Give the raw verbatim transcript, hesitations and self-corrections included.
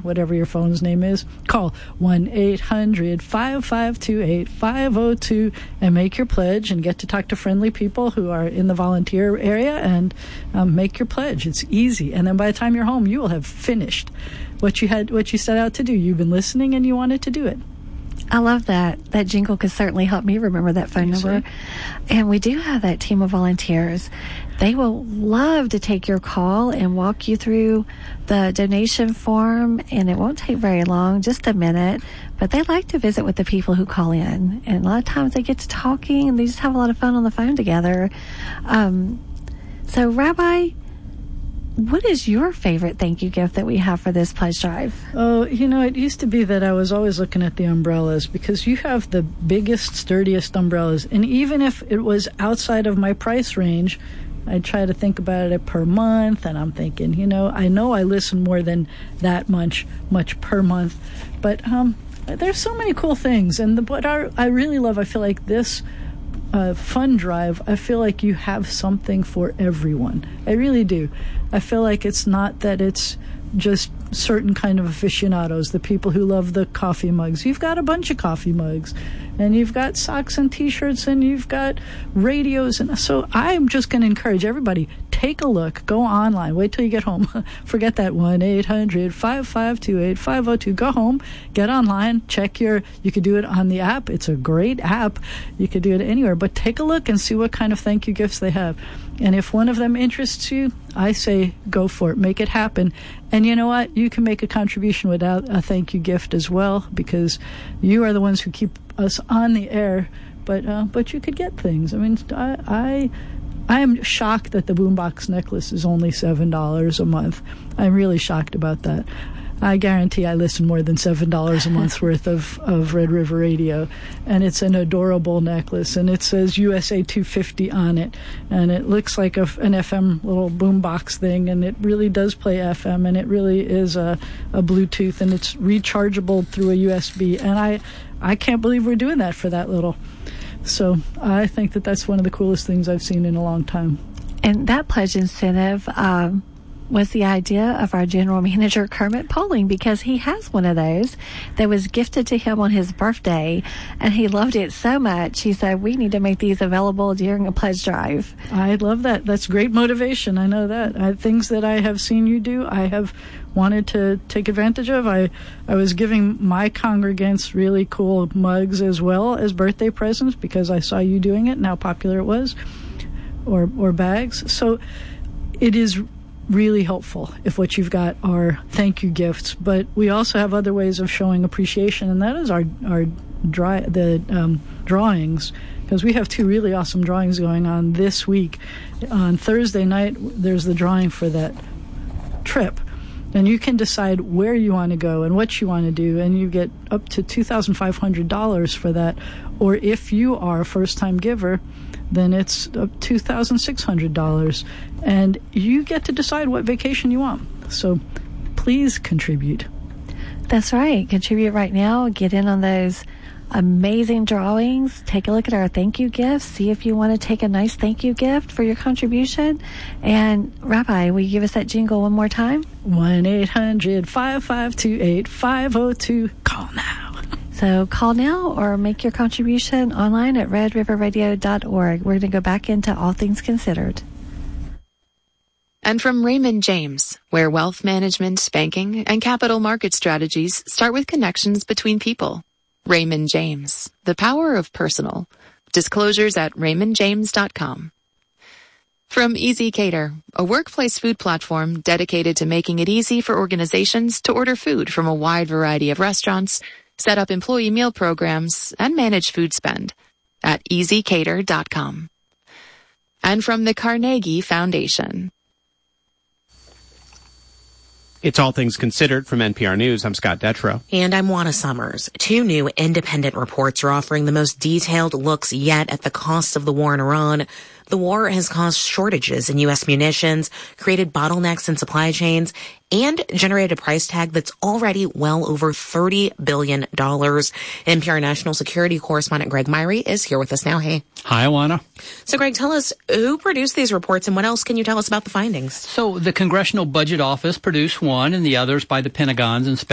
whatever your phone's name is. Call one eight hundred five five two eight five oh two and make your pledge and get to talk to friendly people who are in the volunteer area and um, make your pledge. It's easy. And then by the time you're home, you will have finished what you had, what you set out to do. You've been listening and you wanted to do it. I love that. That jingle could certainly help me remember that phone You number. see? And we do have that team of volunteers. They will love to take your call and walk you through the donation form, and it won't take very long, just a minute. But they like to visit with the people who call in. And a lot of times they get to talking, and they just have a lot of fun on the phone together. Um, so, Rabbi, what is your favorite thank you gift that we have for this pledge drive? Oh, you know, it used to be that I was always looking at the umbrellas because you have the biggest, sturdiest umbrellas. And even if it was outside of my price range, I try to think about it per month, and I'm thinking, you know, I know I listen more than that much, much per month. But um, there's so many cool things. And the, what I, I really love, I feel like this Uh, fund drive, I feel like you have something for everyone. I really do. I feel like it's not that it's just certain kind of aficionados, the people who love the coffee mugs. You've got a bunch of coffee mugs, and you've got socks and t-shirts, and you've got radios. And so I'm just going to encourage everybody, take a look, go online, wait till you get home. Forget that one eight hundred five five two eight five oh two. Go home, get online, check your, you could do it on the app. It's a great app. You could do it anywhere, but take a look and see what kind of thank you gifts they have. And if one of them interests you, I say go for it, make it happen. And you know what? You can make a contribution without a thank you gift as well, because you are the ones who keep us on the air. But uh, but you could get things. I mean, I I, I am shocked that the Boombox necklace is only seven dollars a month. I'm really shocked about that. I guarantee I listen more than seven dollars a month's worth of, of Red River Radio. And it's an adorable necklace, and it says U S A two fifty on it. And it looks like a, an F M little boombox thing, and it really does play F M, and it really is a, a Bluetooth, and it's rechargeable through a U S B. And I, I can't believe we're doing that for that little. So I think that that's one of the coolest things I've seen in a long time. And that pledge incentive um, was the idea of our general manager, Kermit Poling, because he has one of those that was gifted to him on his birthday, and he loved it so much. He said, we need to make these available during a pledge drive. I love that. That's great motivation. I know that. I, things that I have seen you do, I have wanted to take advantage of. I, I was giving my congregants really cool mugs as well as birthday presents because I saw you doing it and how popular it was, or or bags. So it is really helpful if what you've got are thank you gifts. But we also have other ways of showing appreciation, and that is our our dry, the um, drawings, because we have two really awesome drawings going on this week. On Thursday night, there's the drawing for that trip. And you can decide where you want to go and what you want to do, and you get up to two thousand five hundred dollars for that. Or if you are a first-time giver, then it's up two thousand six hundred dollars. And you get to decide what vacation you want. So please contribute. That's right. Contribute right now. Get in on those amazing drawings. Take a look at our thank you gifts. See if you want to take a nice thank you gift for your contribution. And Rabbi, will you give us that jingle one more time? one eight hundred five five two eight five oh two. Call now. So call now or make your contribution online at red river radio dot org. We're going to go back into All Things Considered. And from Raymond James, where wealth management, banking, and capital market strategies start with connections between people. Raymond James, the power of personal. Disclosures at raymond james dot com. From Easy Cater, a workplace food platform dedicated to making it easy for organizations to order food from a wide variety of restaurants, set up employee meal programs, and manage food spend at easy cater dot com. And from the Carnegie Foundation. It's All Things Considered from N P R News. I'm Scott Detrow. And I'm Juana Summers. Two new independent reports are offering the most detailed looks yet at the costs of the war in Iran. The war has caused shortages in U S munitions, created bottlenecks in supply chains, and generated a price tag that's already well over thirty billion dollars. N P R national security correspondent Greg Myrie is here with us now. Hey. Hi, Juana. So, Greg, tell us who produced these reports and what else can you tell us about the findings? So the Congressional Budget Office produced one, and the others by the Pentagon's inspector